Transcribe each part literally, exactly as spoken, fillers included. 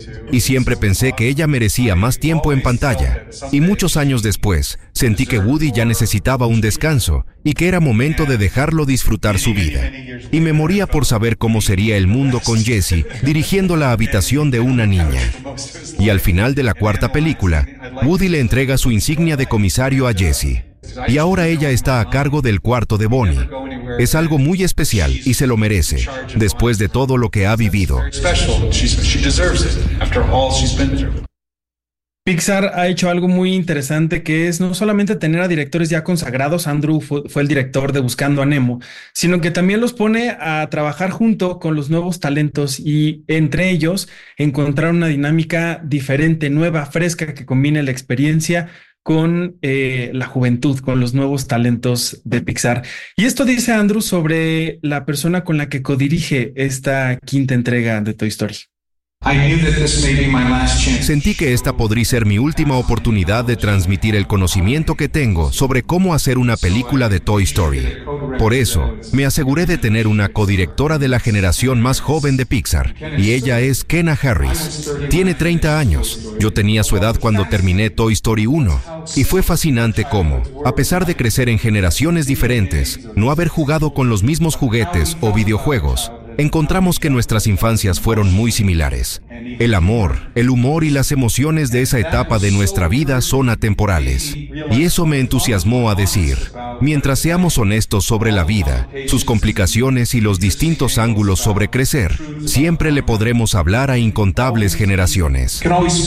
Y siempre pensé que ella merecía más tiempo en pantalla. Y muchos años después, sentí que Woody ya necesitaba un descanso y que era momento de dejarlo disfrutar su vida. Y me moría por saber cómo sería el mundo con Jessie dirigiendo la habitación de una niña. Y al final de la cuarta película, Woody le entrega su insignia de comisario a Jessie. Y ahora ella está a cargo del cuarto de Bonnie. Es algo muy especial y se lo merece, después de todo lo que ha vivido. Pixar ha hecho algo muy interesante, que es no solamente tener a directores ya consagrados, Andrew fue, fue el director de Buscando a Nemo, sino que también los pone a trabajar junto con los nuevos talentos y entre ellos encontrar una dinámica diferente, nueva, fresca, que combine la experiencia con eh, la juventud, con los nuevos talentos de Pixar. Y esto dice Andrew sobre la persona con la que codirige esta quinta entrega de Toy Story. Sentí que esta podría ser mi última oportunidad de transmitir el conocimiento que tengo sobre cómo hacer una película de Toy Story. Por eso, me aseguré de tener una codirectora de la generación más joven de Pixar, y ella es Kenna Harris. Tiene treinta años. Yo tenía su edad cuando terminé Toy Story uno, y fue fascinante cómo, a pesar de crecer en generaciones diferentes, no haber jugado con los mismos juguetes o videojuegos, encontramos que nuestras infancias fueron muy similares. El amor, el humor y las emociones de esa etapa de nuestra vida son atemporales. Y eso me entusiasmó a decir, mientras seamos honestos sobre la vida, sus complicaciones y los distintos ángulos sobre crecer, siempre le podremos hablar a incontables generaciones.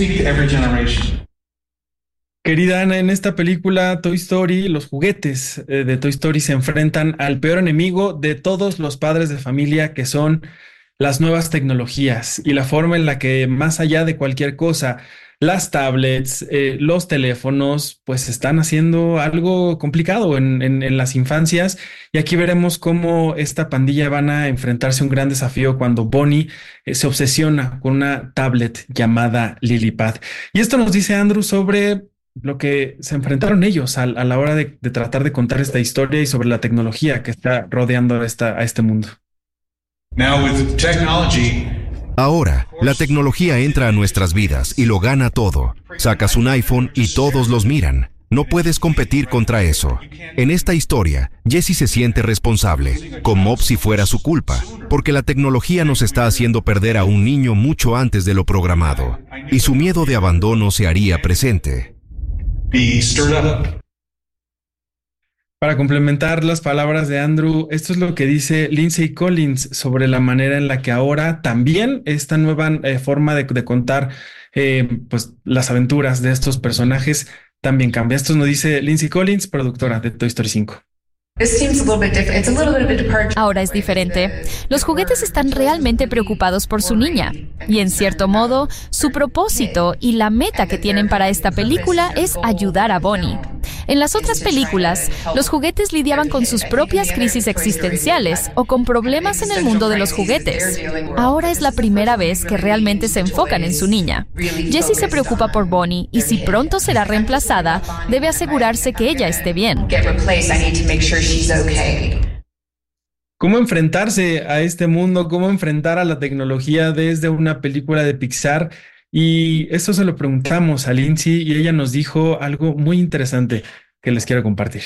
Querida Ana, en esta película Toy Story, los juguetes eh, de Toy Story se enfrentan al peor enemigo de todos los padres de familia, que son las nuevas tecnologías y la forma en la que, más allá de cualquier cosa, las tablets, eh, los teléfonos, pues están haciendo algo complicado en, en, en las infancias. Y aquí veremos cómo esta pandilla van a enfrentarse a un gran desafío cuando Bonnie eh, se obsesiona con una tablet llamada Lilypad. Y esto nos dice Andrew sobre lo que se enfrentaron ellos a, a la hora de, de tratar de contar esta historia y sobre la tecnología que está rodeando a, esta, a este mundo. Now with technology, Ahora, la tecnología entra a nuestras vidas y lo gana todo. Sacas un iPhone y todos los miran. No puedes competir contra eso. En esta historia, Jessie se siente responsable, como si fuera su culpa, porque la tecnología nos está haciendo perder a un niño mucho antes de lo programado, y su miedo de abandono se haría presente. be stirred up. Para complementar las palabras de Andrew, esto es lo que dice Lindsay Collins sobre la manera en la que ahora también esta nueva eh, forma de, de contar eh, pues, las aventuras de estos personajes también cambia. Esto nos dice Lindsay Collins, productora de Toy Story cinco. Ahora es diferente. Los juguetes están realmente preocupados por su niña. Y en cierto modo, su propósito y la meta que tienen para esta película es ayudar a Bonnie. En las otras películas, los juguetes lidiaban con sus propias crisis existenciales o con problemas en el mundo de los juguetes. Ahora es la primera vez que realmente se enfocan en su niña. Jessie se preocupa por Bonnie y si pronto será reemplazada, debe asegurarse que ella esté bien. ¿Cómo enfrentarse a este mundo? ¿Cómo enfrentar a la tecnología desde una película de Pixar? Y esto se lo preguntamos a Lindsay y ella nos dijo algo muy interesante que les quiero compartir.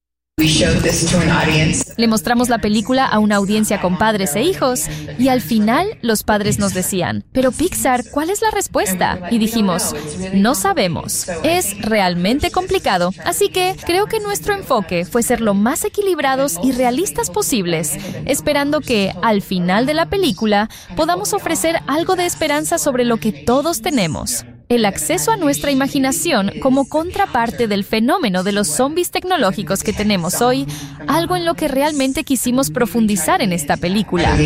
Le mostramos la película a una audiencia con padres e hijos y al final los padres nos decían, pero Pixar, ¿cuál es la respuesta? Y dijimos, no sabemos. Es realmente complicado, así que creo que nuestro enfoque fue ser lo más equilibrados y realistas posibles, esperando que al final de la película podamos ofrecer algo de esperanza sobre lo que todos tenemos. El acceso a nuestra imaginación como contraparte del fenómeno de los zombies tecnológicos que tenemos hoy, algo en lo que realmente quisimos profundizar en esta película.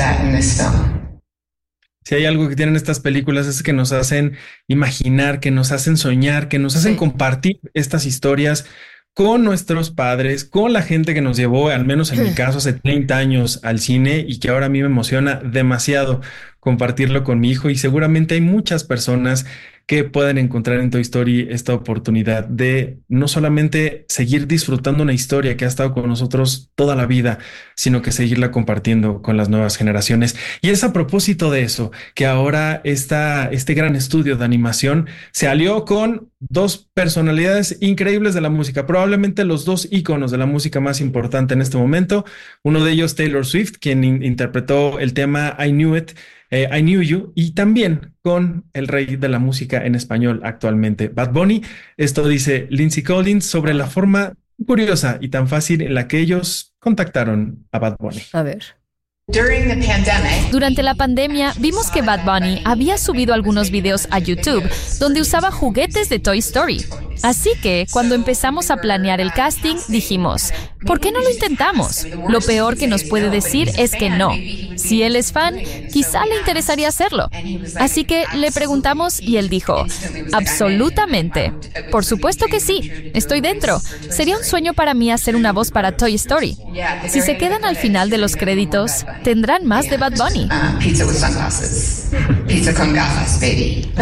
Si hay algo que tienen estas películas es que nos hacen imaginar, que nos hacen soñar, que nos hacen compartir estas historias con nuestros padres, con la gente que nos llevó, al menos en mi caso, hace treinta años al cine y que ahora a mí me emociona demasiado compartirlo con mi hijo y seguramente hay muchas personas que pueden encontrar en Toy Story esta oportunidad de no solamente seguir disfrutando una historia que ha estado con nosotros toda la vida, sino que seguirla compartiendo con las nuevas generaciones. Y es a propósito de eso que ahora esta, este gran estudio de animación se alió con dos personalidades increíbles de la música, probablemente los dos íconos de la música más importante en este momento. Uno de ellos, Taylor Swift, quien in- interpretó el tema I Knew It, eh, I Knew You, y también con el rey de la música en español actualmente, Bad Bunny. Esto dice Lindsay Collins sobre la forma curiosa y tan fácil en la que ellos contactaron a Bad Bunny. A ver. Durante la pandemia, vimos que Bad Bunny había subido algunos videos a YouTube donde usaba juguetes de Toy Story. Así que, cuando empezamos a planear el casting, dijimos, ¿por qué no lo intentamos? Lo peor que nos puede decir es que no. Si él es fan, quizá le interesaría hacerlo. Así que le preguntamos y él dijo, absolutamente. Por supuesto que sí, estoy dentro. Sería un sueño para mí hacer una voz para Toy Story. Si se quedan al final de los créditos, tendrán más de Bad Bunny. Uh, pizza with sunglasses. Pizza con gafas, baby.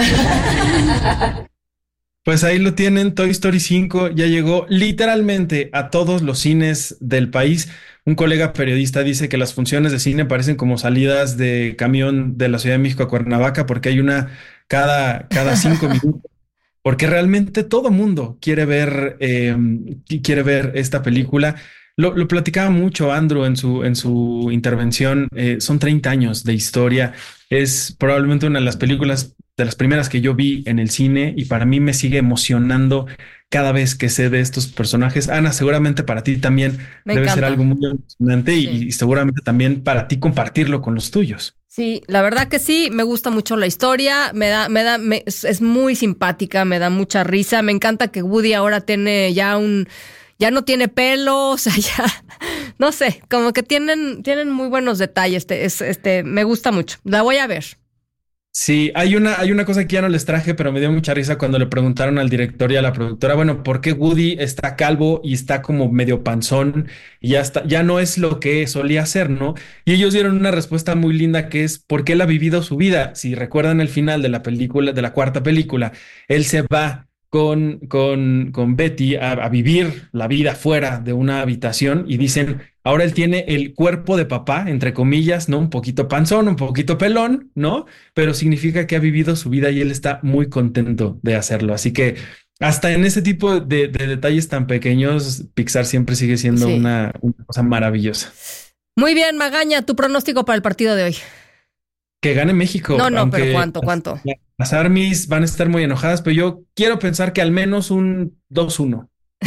Pues ahí lo tienen, Toy Story cinco ya llegó literalmente a todos los cines del país. Un colega periodista dice que las funciones de cine parecen como salidas de camión de la Ciudad de México a Cuernavaca porque hay una cada, cada cinco minutos. Porque realmente todo mundo quiere ver, eh, quiere ver esta película. Lo, lo platicaba mucho Andrew en su, en su intervención. Eh, son treinta años de historia. Es probablemente una de las películas de las primeras que yo vi en el cine y para mí me sigue emocionando cada vez que sé de estos personajes. Ana, seguramente para ti también Me debe encanta. ser algo muy emocionante Sí. y, y seguramente también para ti compartirlo con los tuyos. Sí, la verdad que sí, me gusta mucho la historia, me da, me da, me- es, es muy simpática, me da mucha risa, me encanta que Woody ahora tiene ya un, ya no tiene pelo, o sea, ya, no sé, como que tienen, tienen muy buenos detalles, este, es, este, me gusta mucho, la voy a ver. Sí, hay una, hay una cosa que ya no les traje, pero me dio mucha risa cuando le preguntaron al director y a la productora, bueno, ¿por qué Woody está calvo y está como medio panzón y ya está, ya no es lo que solía ser, ¿no? Y ellos dieron una respuesta muy linda que es porque él ha vivido su vida. Si recuerdan el final de la película, de la cuarta película, él se va con, con, con Betty a, a vivir la vida fuera de una habitación y dicen, ahora él tiene el cuerpo de papá, entre comillas, ¿no? Un poquito panzón, un poquito pelón, ¿no? Pero significa que ha vivido su vida y él está muy contento de hacerlo. Así que hasta en ese tipo de, de detalles tan pequeños, Pixar siempre sigue siendo Sí. una, una cosa maravillosa. Muy bien, Magaña, tu pronóstico para el partido de hoy. Que gane México. No, no, pero aunque ¿cuánto, cuánto? Las, las Armies van a estar muy enojadas, pero yo quiero pensar que al menos un dos uno.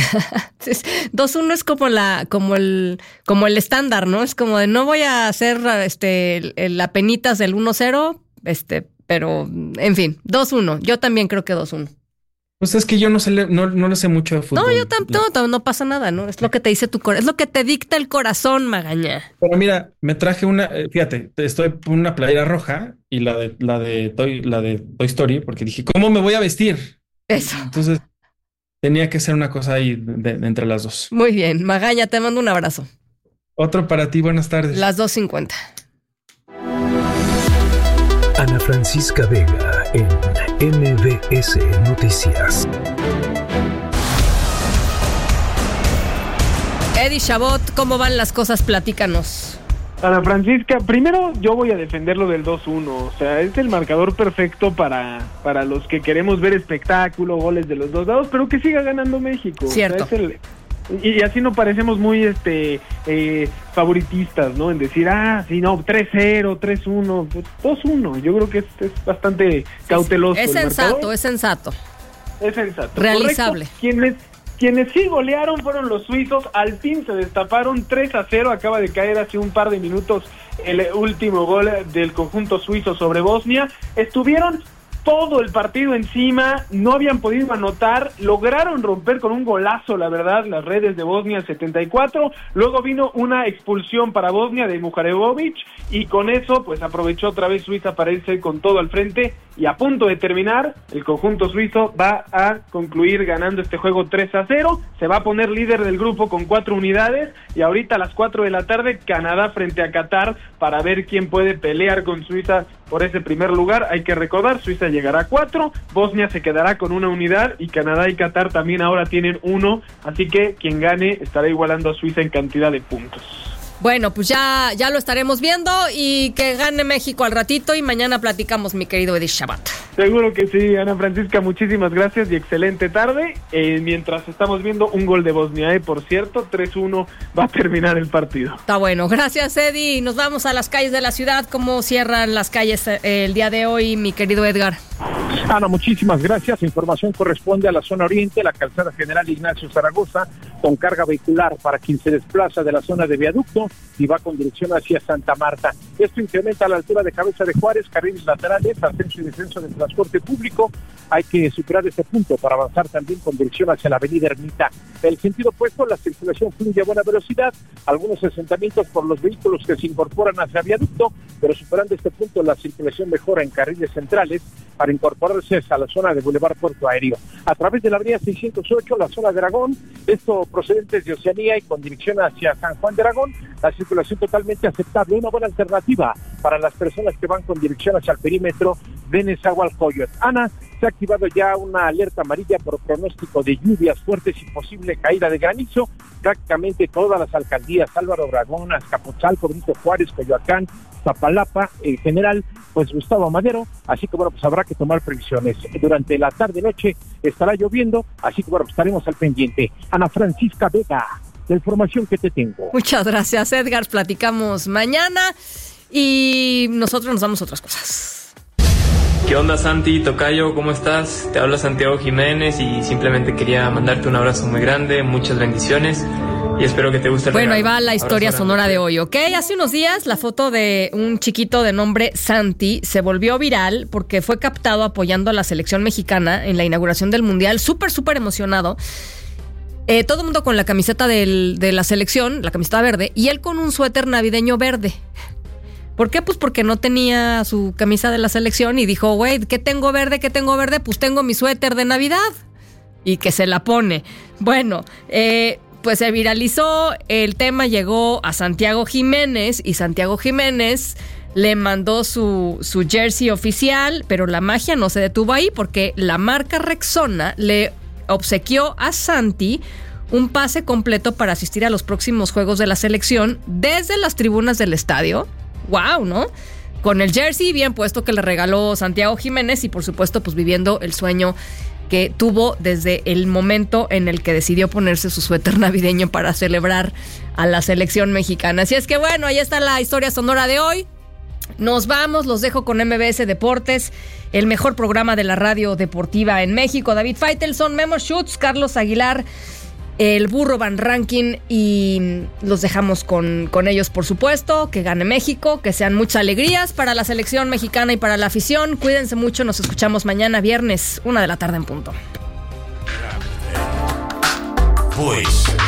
dos uno es como la, como el, como el estándar, ¿no? Es como de no voy a hacer este el, el apenitas del uno cero, este, pero en fin, dos uno. Yo también creo que dos uno. Pues es que yo no sé, le- no, no le sé mucho de fútbol. No, yo tampoco, no, no pasa nada, ¿no? Es lo que te dice tu corazón, es lo que te dicta el corazón, Magaña. Pero mira, me traje una, eh, fíjate, estoy con una playera roja y la de la de Toy, la de Toy Story, porque dije, ¿cómo me voy a vestir? Eso. Entonces tenía que ser una cosa ahí de, de entre las dos. Muy bien, Magaña, te mando un abrazo. Otro para ti, buenas tardes. Las dos cincuenta. Ana Francisca Vega en M B S Noticias. Eddie Chabot, ¿cómo van las cosas? Platícanos. Ana Francisca, primero yo voy a defender lo del dos uno, o sea, es el marcador perfecto para, para los que queremos ver espectáculo, goles de los dos lados, pero que siga ganando México. Cierto. O sea, es el- y, y así no parecemos muy este eh, favoritistas, ¿no? En decir, ah, sí, no, tres cero, tres uno, pues dos uno, yo creo que es, es bastante cauteloso. Es el sensato, marcador. es sensato. Es sensato. Realizable. Correcto. Quienes, quienes sí golearon fueron los suizos, al fin se destaparon tres a cero, acaba de caer hace un par de minutos el último gol del conjunto suizo sobre Bosnia. Estuvieron todo el partido encima, no habían podido anotar, lograron romper con un golazo, la verdad, las redes de Bosnia al setenta y cuatro, luego vino una expulsión para Bosnia de Mujarevovic y con eso pues aprovechó otra vez Suiza para irse con todo al frente y a punto de terminar, el conjunto suizo va a concluir ganando este juego tres a cero, se va a poner líder del grupo con cuatro unidades, y ahorita a las cuatro de la tarde, Canadá frente a Qatar para ver quién puede pelear con Suiza por ese primer lugar. Hay que recordar, Suiza llegará a cuatro, Bosnia se quedará con una unidad, y Canadá y Qatar también ahora tienen uno, así que quien gane estará igualando a Suiza en cantidad de puntos. Bueno, pues ya, ya lo estaremos viendo, y que gane México al ratito, y mañana platicamos, mi querido Edith Shabbat. Seguro que sí, Ana Francisca, muchísimas gracias y excelente tarde. Eh, mientras estamos viendo un gol de Bosnia, eh, por cierto, tres uno va a terminar el partido. Está bueno, gracias Eddie. Nos vamos a las calles de la ciudad. ¿Cómo cierran las calles eh, el día de hoy, mi querido Edgar? Ana, muchísimas gracias. La información corresponde a la zona oriente, la calzada General Ignacio Zaragoza, con carga vehicular para quien se desplaza de la zona de Viaducto y va con dirección hacia Santa Marta. Esto incrementa a la altura de Cabeza de Juárez, carriles laterales, ascenso y descenso del transporte público. Hay que superar este punto para avanzar también con dirección hacia la avenida Ermita. En el sentido opuesto, la circulación fluye a buena velocidad, algunos asentamientos por los vehículos que se incorporan hacia Viaducto, pero superando este punto la circulación mejora en carriles centrales para incorporarse a la zona de Boulevard Puerto Aéreo. A través de la avenida seiscientos ocho, la zona de Aragón, esto procedentes de Oceanía y con dirección hacia San Juan de Aragón, la circulación totalmente aceptable, una buena alternativa para las personas que van con dirección hacia el perímetro de Nezahualcóyotl. Ana, se ha activado ya una alerta amarilla por pronóstico de lluvias fuertes y posible caída de granizo. Prácticamente todas las alcaldías, Álvaro Obregón, Azcapotzalco, Benito Juárez, Coyoacán, Zapalapa, en general, pues Gustavo Madero, así que bueno, pues habrá que tomar previsiones. Durante la tarde-noche estará lloviendo, así que bueno, pues estaremos al pendiente. Ana Francisca Vega, la información que te tengo. Muchas gracias, Edgar, platicamos mañana y nosotros nos damos otras cosas. ¿Qué onda, Santi, tocayo? ¿Cómo estás? Te habla Santiago Jiménez y simplemente quería mandarte un abrazo muy grande, muchas bendiciones y espero que te guste el Bueno, regalo. ahí va la historia Abrazo sonora grande. de hoy, ¿ok? Hace unos días la foto de un chiquito de nombre Santi se volvió viral porque fue captado apoyando a la selección mexicana en la inauguración del Mundial, súper, súper emocionado. Eh, todo el mundo con la camiseta del, de la selección, la camiseta verde, y él con un suéter navideño verde. ¿Por qué? Pues porque no tenía su camisa de la selección y dijo, güey, ¿qué tengo verde? ¿Qué tengo verde? Pues tengo mi suéter de Navidad. Y que se la pone. Bueno, eh, pues se viralizó, el tema llegó a Santiago Jiménez y Santiago Jiménez le mandó su, su jersey oficial, pero la magia no se detuvo ahí porque la marca Rexona le obsequió a Santi un pase completo para asistir a los próximos juegos de la selección desde las tribunas del estadio. Wow, ¿no? Con el jersey bien puesto que le regaló Santiago Jiménez y por supuesto pues viviendo el sueño que tuvo desde el momento en el que decidió ponerse su suéter navideño para celebrar a la selección mexicana. Así es que bueno, ahí está la historia sonora de hoy. Nos vamos, los dejo con M B S Deportes, el mejor programa de la radio deportiva en México. David Faitelson, Memo Schutz, Carlos Aguilar, el Burro Van Rankin, y los dejamos con, con ellos, por supuesto. Que gane México, que sean muchas alegrías para la selección mexicana y para la afición. Cuídense mucho, nos escuchamos mañana viernes, una de la tarde en punto. Voice